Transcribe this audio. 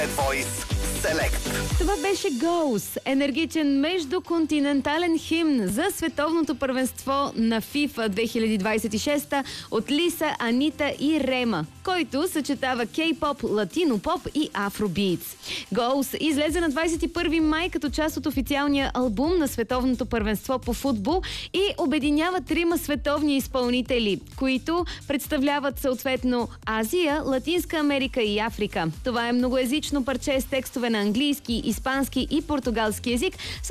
Voice Select. Това беше Goals, енергичен междуконтинентален химн за световното първенство на FIFA 2026 от Лиса, Анита и Рема, който съчетава кей-поп, латино-поп и афробитс. Goals излезе на 21 май като част от официалния албум на световното първенство по футбол и обединява трима световни изпълнители, които представляват съответно Азия, Латинска Америка и Африка. Това е многоезично парче с текстове на английски, испански и португалски език,